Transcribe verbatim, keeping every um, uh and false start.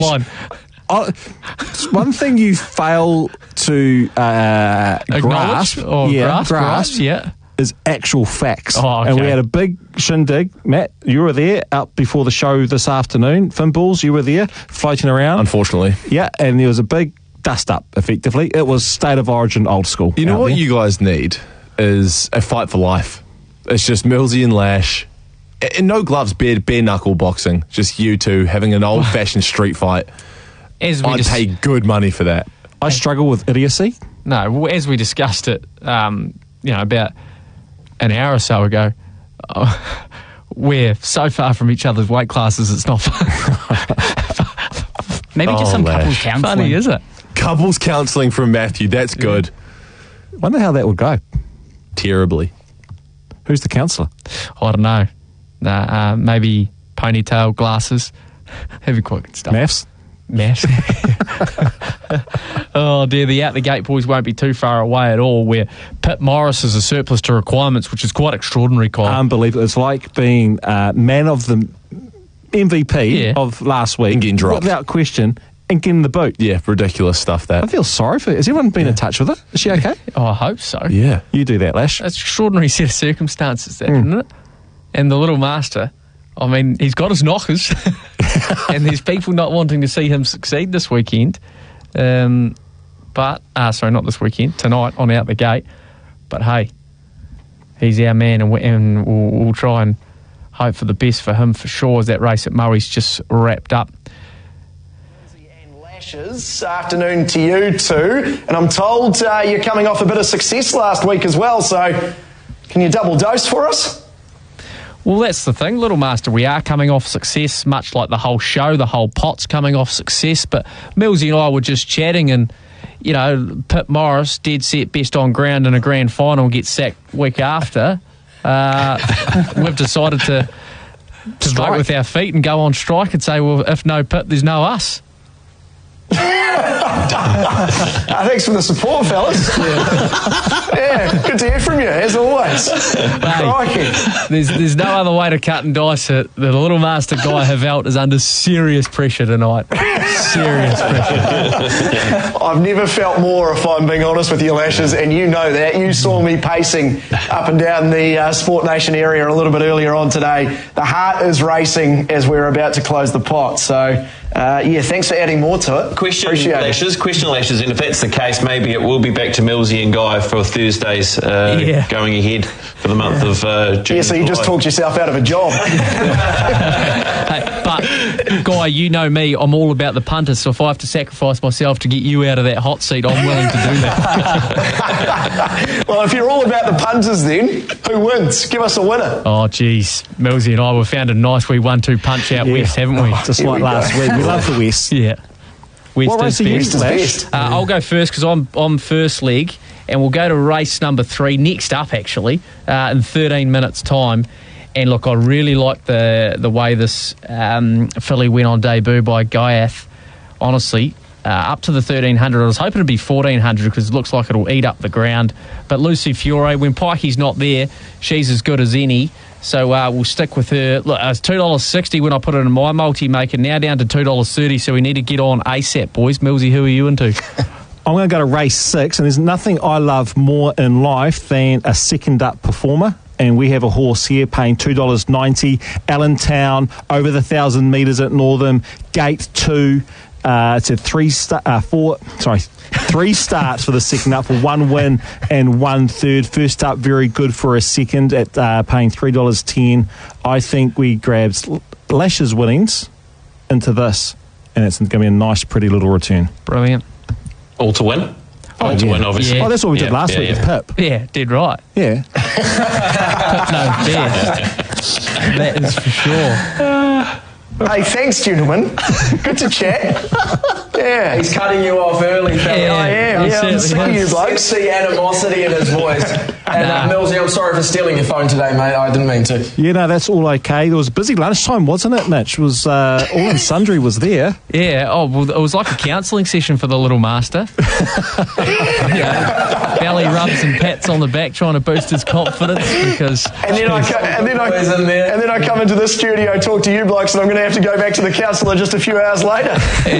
One. Oh, one thing you fail to uh, grasp, or yeah, grasp, grasp, grasp, yeah, is actual facts. Oh, okay. And we had a big shindig. Matt, you were there up before the show this afternoon. Finballs, you were there floating around. Unfortunately. Yeah, and there was a big dust up, effectively. It was State of Origin old school. You know what there. you guys need is a fight for life. It's just Millsy and Lash. And no gloves, bare, bare knuckle boxing. Just you two having an old-fashioned street fight. As we I'd dis- pay good money for that. I struggle with idiocy. No, well, as we discussed it, um, you know, about an hour or so ago, uh, we're so far from each other's weight classes, it's not fun. Maybe just Oh, some Lash. couples counselling. Funny, is it? Couples counselling from Matthew. That's good. Wonder how that would go. Terribly. Who's the counsellor? I don't know. Nah, uh, maybe ponytail, glasses. Heavy quite good stuff. Maths? Maths. Oh dear, the out the gate boys won't be too far away at all, where Pip Morris is a surplus to requirements, which is quite extraordinary, Kyle. Unbelievable. It's like being uh, man of the M V P Yeah. of last week. And getting dropped. Without question. And getting the boot. Yeah, ridiculous stuff, I that. feel sorry for her. Has everyone been in touch with her? Is she okay? oh, I hope so. Yeah. You do that, Lash. That's an extraordinary set of circumstances, that, isn't it? And the little master, I mean, he's got his knockers, and there's people not wanting to see him succeed this weekend. Um, but, uh, sorry, not this weekend, tonight on Out the Gate. But hey, he's our man, and, we, and we'll, we'll try and hope for the best for him for sure, as that race at Murray's just wrapped up. Lashes, afternoon to you too, and I'm told uh, you're coming off a bit of success last week as well, so can you double dose for us? Well, that's the thing, Little Master. We are coming off success, much like the whole show. The whole pot's coming off success. But Millsy and I were just chatting, and, you know, Pip Morris, dead set best on ground in a grand final, gets sacked week after. Uh, we've decided to, to vote with our feet and go on strike and say, well, if no Pip, there's no us. Uh, thanks for the support, fellas. Yeah. yeah, good to hear from you, as always. Crikey. There's there's no other way to cut and dice it. The Little Master Guy Havelt is under serious pressure tonight. Serious pressure. I've never felt more, if I'm being honest with you, Lashes, and you know that. You saw me pacing up and down the uh, Sport Nation area a little bit earlier on today. The heart is racing as we're about to close the pot. So, uh, yeah, thanks for adding more to it. Question Appreciate it. Lashes, question Lashes, and if that's the case, maybe it will be back to Millsy and Guy for Thursdays uh, Yeah. going ahead for the month of uh, June. Yeah, so you just talked yourself out of a job. Hey, but, Guy, you know me. I'm all about the punters, so if I have to sacrifice myself to get you out of that hot seat, I'm willing to do that. Well, if you're all about the punters then, who wins? Give us a winner. Oh, geez. Millsy and I, we've found a nice wee one two punch out west, haven't we? Just Here like we last go. week. We love the West. Yeah. West What is race are you, best. Lash? best. Uh, I'll go first because I'm, I'm first leg, and we'll go to race number three next up, actually, uh, in thirteen minutes' time. And look, I really like the the way this um, filly went on debut by Gaiath. Honestly, uh, up to the thirteen hundred. I was hoping it'd be fourteen hundred because it looks like it'll eat up the ground. But Lucy Fiore, when Pikey's not there, she's as good as any. So uh, we'll stick with her. Look, it was two dollars sixty when I put it in my multi-maker, now down to two dollars thirty, so we need to get on ASAP, boys. Millsy, who are you into? I'm going to go to race six, and there's nothing I love more in life than a second up performer. And we have a horse here paying two dollars ninety. Allentown, over the one thousand metres at Northam. Gate two. Uh, it's a three star, uh, four, sorry, three starts for the second up for one win and one third. First up, very good for a second at uh, paying three dollars ten. I think we grabbed Lash's winnings into this, and it's going to be a nice, pretty little return. Brilliant. All to win? Oh, All to yeah. win, obviously. Yeah. Oh, that's what we did Yeah, last yeah, week yeah. with Pip. Yeah, dead right. Yeah. No, best. That is for sure. Hey, thanks, gentlemen. Good to chat. Yeah. He's cutting you off early, fella. Yeah, I am. he Yeah, I'm certainly sick of you is. I blokes. see animosity in his voice. And Nah. uh, Millsy, I'm sorry for stealing your phone today, mate. I didn't mean to. Yeah, no, that's all okay. There was busy lunchtime, wasn't it, Mitch? It was uh, all and sundry was there. Yeah, oh, well, it was like a counselling session for the little master. Yeah. Belly rubs and pats on the back trying to boost his confidence because... And then, I co- and, then I, Boys in there. and then I come into this studio, talk to you blokes, and I'm going to have to go back to the counsellor just a few hours later.